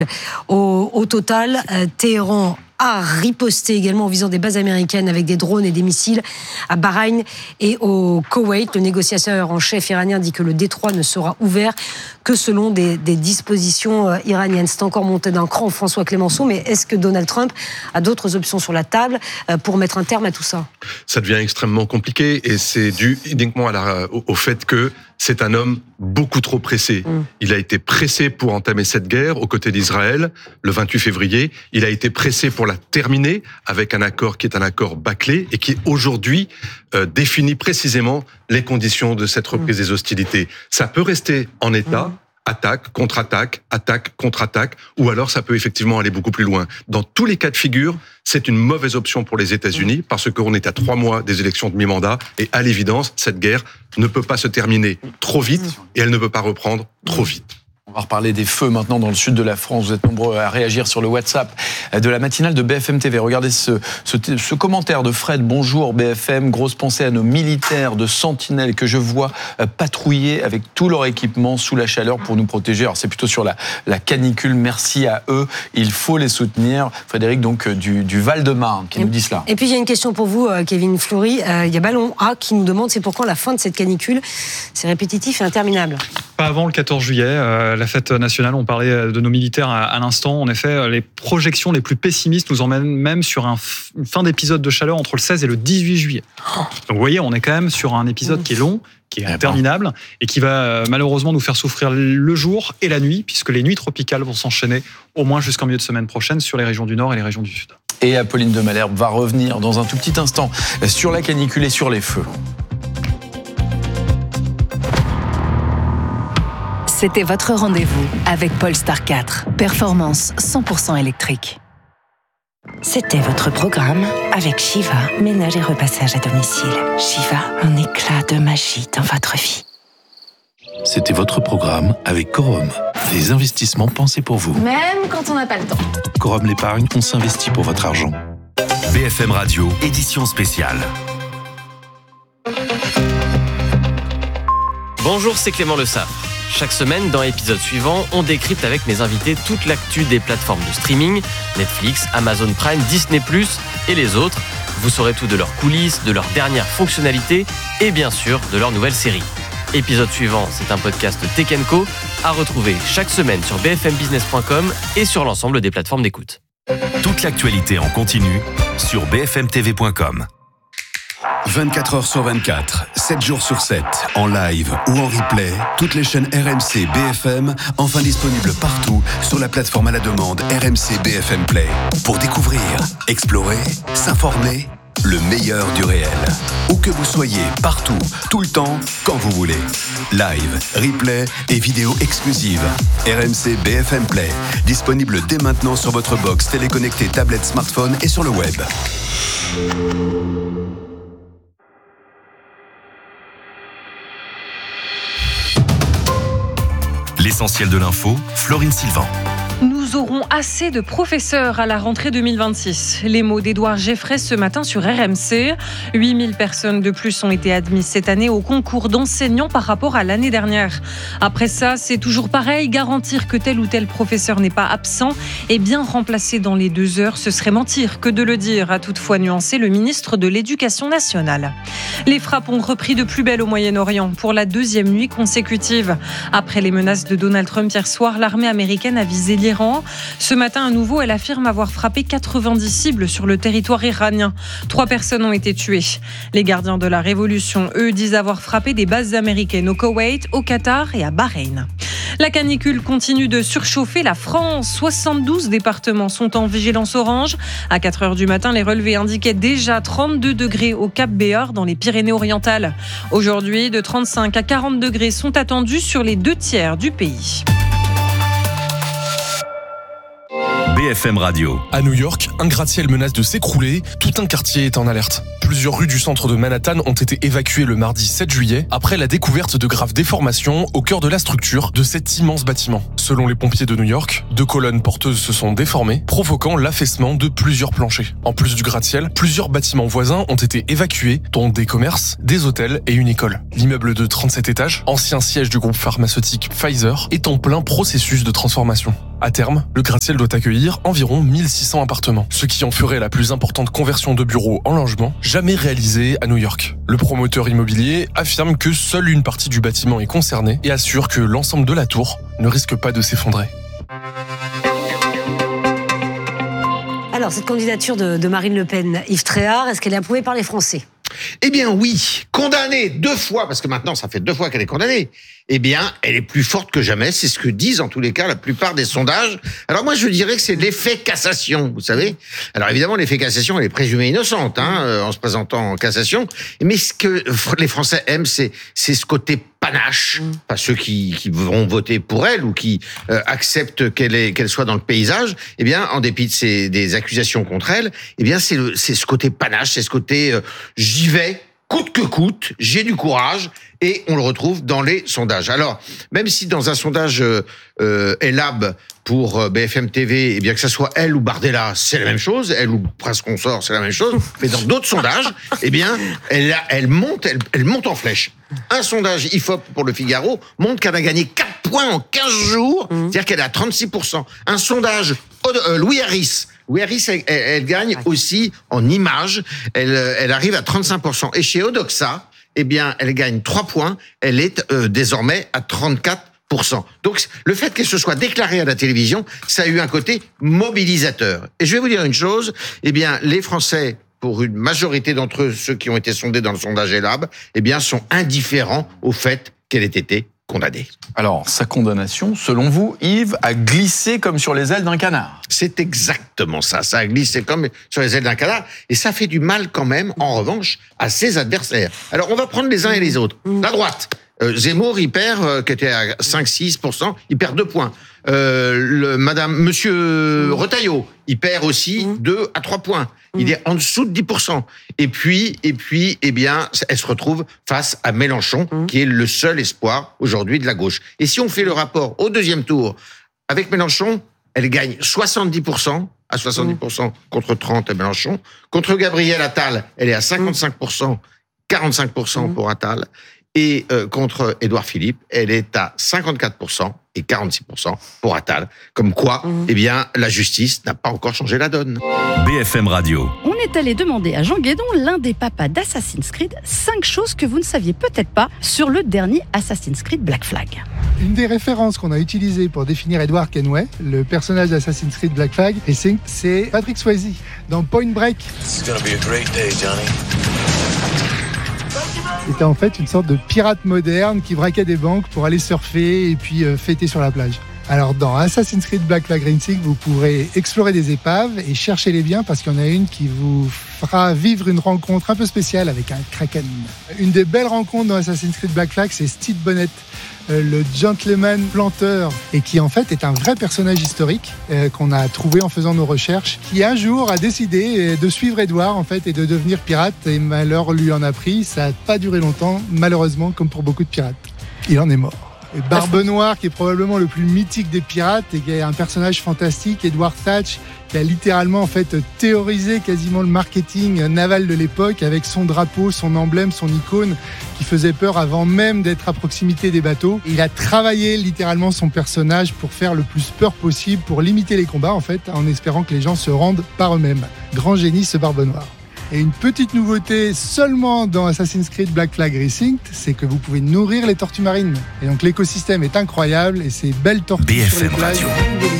Au total, Téhéran a riposté également en visant des bases américaines avec des drones et des missiles à Bahreïn et au Koweït. Le négociateur en chef iranien dit que le détroit ne sera ouvert que selon des dispositions iraniennes. C'est encore monté d'un cran, François Clémenceau, mais est-ce que Donald Trump a d'autres options sur la table pour mettre un terme à tout ça ? Ça devient extrêmement compliqué et c'est dû uniquement au fait que c'est un homme beaucoup trop pressé. Il a été pressé pour entamer cette guerre aux côtés d'Israël le 28 février. Il a été pressé pour la terminer avec un accord qui est un accord bâclé et qui aujourd'hui définit précisément les conditions de cette reprise des hostilités. Ça peut rester en état. Attaque, contre-attaque, attaque, contre-attaque, ou alors ça peut effectivement aller beaucoup plus loin. Dans tous les cas de figure, c'est une mauvaise option pour les États-Unis parce qu'on est à 3 mois des élections de mi-mandat et à l'évidence, cette guerre ne peut pas se terminer trop vite et elle ne peut pas reprendre trop vite. On va reparler des feux maintenant dans le sud de la France. Vous êtes nombreux à réagir sur le WhatsApp de la matinale de BFM TV. Regardez ce commentaire de Fred. Bonjour BFM, grosse pensée à nos militaires de Sentinelle que je vois patrouiller avec tout leur équipement sous la chaleur pour nous protéger. Alors c'est plutôt sur la canicule. Merci à eux. Il faut les soutenir. Frédéric donc du Val-de-Marne qui nous dit cela. Et puis il y a une question pour vous, Kevin Fleury. Il y a Ballon A qui nous demande c'est pourquoi la fin de cette canicule, c'est répétitif et interminable. Pas avant le 14 juillet. La fête nationale, on parlait de nos militaires à l'instant. En effet, les projections les plus pessimistes nous emmènent même sur une fin d'épisode de chaleur entre le 16 et le 18 juillet. Donc vous voyez, on est quand même sur un épisode qui est long, qui est interminable et qui va malheureusement nous faire souffrir le jour et la nuit, puisque les nuits tropicales vont s'enchaîner au moins jusqu'en milieu de semaine prochaine sur les régions du Nord et les régions du Sud. Et Apolline de Malherbe va revenir dans un tout petit instant sur la canicule et sur les feux. C'était votre rendez-vous avec Polestar 4. Performance 100% électrique. C'était votre programme avec Shiva, ménage et repassage à domicile. Shiva, un éclat de magie dans votre vie. C'était votre programme avec Corum. Des investissements pensés pour vous. Même quand on n'a pas le temps. Corum l'épargne, on s'investit pour votre argent. BFM Radio, édition spéciale. Bonjour, c'est Clément Le Saffre. Chaque semaine, dans l'épisode suivant, on décrypte avec mes invités toute l'actu des plateformes de streaming, Netflix, Amazon Prime, Disney+, et les autres. Vous saurez tout de leurs coulisses, de leurs dernières fonctionnalités et bien sûr de leurs nouvelles séries. Épisode suivant, c'est un podcast Tech & Co à retrouver chaque semaine sur bfmbusiness.com et sur l'ensemble des plateformes d'écoute. Toute l'actualité en continu sur bfmtv.com. 24 heures sur 24, 7 jours sur 7, en live ou en replay, toutes les chaînes RMC BFM, enfin disponibles partout sur la plateforme à la demande RMC BFM Play. Pour découvrir, explorer, s'informer, le meilleur du réel. Où que vous soyez, partout, tout le temps, quand vous voulez. Live, replay et vidéos exclusives. RMC BFM Play, disponible dès maintenant sur votre box téléconnectée, tablette, smartphone et sur le web. L'essentiel de l'info, Florine Sylvain. Nous aurons assez de professeurs à la rentrée 2026. Les mots d'Édouard Geffray ce matin sur RMC. 8000 personnes de plus ont été admises cette année au concours d'enseignants par rapport à l'année dernière. Après ça, c'est toujours pareil. Garantir que tel ou tel professeur n'est pas absent et bien remplacé dans les 2 heures, ce serait mentir que de le dire, a toutefois nuancé le ministre de l'Éducation nationale. Les frappes ont repris de plus belle au Moyen-Orient pour la 2e nuit consécutive. Après les menaces de Donald Trump hier soir, l'armée américaine a visé l'Iran. Ce matin, à nouveau, elle affirme avoir frappé 90 cibles sur le territoire iranien. 3 personnes ont été tuées. Les gardiens de la révolution, eux, disent avoir frappé des bases américaines au Koweït, au Qatar et à Bahreïn. La canicule continue de surchauffer la France. 72 départements sont en vigilance orange. À 4 heures du matin, les relevés indiquaient déjà 32 degrés au Cap Béar dans les Pyrénées-Orientales. Aujourd'hui, de 35 à 40 degrés sont attendus sur les 2 tiers du pays. BFM Radio. À New York, un gratte-ciel menace de s'écrouler. Tout un quartier est en alerte. Plusieurs rues du centre de Manhattan ont été évacuées le mardi 7 juillet après la découverte de graves déformations au cœur de la structure de cet immense bâtiment. Selon les pompiers de New York, 2 colonnes porteuses se sont déformées, provoquant l'affaissement de plusieurs planchers. En plus du gratte-ciel, plusieurs bâtiments voisins ont été évacués, dont des commerces, des hôtels et une école. L'immeuble de 37 étages, ancien siège du groupe pharmaceutique Pfizer, est en plein processus de transformation. À terme, le gratte-ciel doit accueillir environ 1600 appartements, ce qui en ferait la plus importante conversion de bureaux en logement jamais réalisée à New York. Le promoteur immobilier affirme que seule une partie du bâtiment est concernée et assure que l'ensemble de la tour ne risque pas de s'effondrer. Alors, cette candidature de Marine Le Pen, Yves Tréhard, est-ce qu'elle est approuvée par les Français ? Eh bien oui, condamnée 2 fois, parce que maintenant ça fait 2 fois qu'elle est condamnée, eh bien elle est plus forte que jamais, c'est ce que disent en tous les cas la plupart des sondages. Alors moi je dirais que c'est l'effet cassation, vous savez. Alors évidemment l'effet cassation elle est présumée innocente en se présentant en cassation, mais ce que les Français aiment c'est ce côté panache, pas ceux qui vont voter pour elle ou qui acceptent qu'elle soit dans le paysage, eh bien en dépit de des accusations contre elle, eh bien c'est ce côté panache, c'est ce côté j'y vais coûte que coûte, j'ai du courage, et on le retrouve dans les sondages. Alors, même si dans un sondage Elab pour BFM TV, eh bien que ça soit elle ou Bardella, c'est la même chose, elle ou Prince Consort, c'est la même chose, mais dans d'autres sondages, eh bien, elle monte en flèche. Un sondage IFOP pour le Figaro montre qu'elle a gagné 4 points en 15 jours, c'est-à-dire qu'elle est à 36%. Un sondage Louis Harris, elle gagne aussi en images. Elle arrive à 35%. Et chez Odoxa, eh bien, elle gagne 3 points. Elle est désormais à 34%. Donc, le fait qu'elle se soit déclarée à la télévision, ça a eu un côté mobilisateur. Et je vais vous dire une chose. Eh bien, les Français, pour une majorité d'entre eux, ceux qui ont été sondés dans le sondage Elab, eh bien, sont indifférents au fait qu'elle ait été condamnée. Alors, sa condamnation, selon vous, Yves, a glissé comme sur les ailes d'un canard. C'est exactement ça. Ça a glissé comme sur les ailes d'un canard. Et ça fait du mal quand même, en revanche, à ses adversaires. Alors, on va prendre les uns et les autres. La droite. Zemmour, il perd, qui était à 5-6%, il perd 2 points. Monsieur Retailleau, il perd aussi 2 à 3 points. Il est en dessous de 10%. Et puis, eh bien, elle se retrouve face à Mélenchon, qui est le seul espoir aujourd'hui de la gauche. Et si on fait le rapport au deuxième tour, avec Mélenchon, elle gagne 70%, à 70% contre 30% à Mélenchon. Contre Gabriel Attal, elle est à 55%, 45% pour Attal. Et contre Édouard Philippe, elle est à 54% et 46% pour Attal. Comme quoi, eh bien, la justice n'a pas encore changé la donne. BFM Radio. On est allé demander à Jean Guédon, l'un des papas d'Assassin's Creed, 5 choses que vous ne saviez peut-être pas sur le dernier Assassin's Creed Black Flag. Une des références qu'on a utilisées pour définir Edward Kenway, le personnage d'Assassin's Creed Black Flag, c'est Patrick Swayze dans Point Break. It's gonna be a great day, Johnny. C'était en fait une sorte de pirate moderne qui braquait des banques pour aller surfer et puis fêter sur la plage. Alors dans Assassin's Creed Black Flag Rising, vous pourrez explorer des épaves et chercher les biens parce qu'il y en a une qui vous fera vivre une rencontre un peu spéciale avec un kraken. Une des belles rencontres dans Assassin's Creed Black Flag, c'est Steve Bonnet, le gentleman planteur, et qui en fait est un vrai personnage historique qu'on a trouvé en faisant nos recherches, qui un jour a décidé de suivre Edward en fait et de devenir pirate, et malheur lui en a pris. Ça n'a pas duré longtemps, malheureusement, comme pour beaucoup de pirates. Il en est mort. Et Barbe Noire, qui est probablement le plus mythique des pirates et qui est un personnage fantastique, Edward Thatch, qui a littéralement en fait théorisé quasiment le marketing naval de l'époque avec son drapeau, son emblème, son icône qui faisait peur avant même d'être à proximité des bateaux. Il a travaillé littéralement son personnage pour faire le plus peur possible, pour limiter les combats en fait, en espérant que les gens se rendent par eux-mêmes. Grand génie ce Barbe Noire. Et une petite nouveauté seulement dans Assassin's Creed Black Flag Resynced, c'est que vous pouvez nourrir les tortues marines. Et donc l'écosystème est incroyable et ces belles tortues BFM sur les plages. Radio.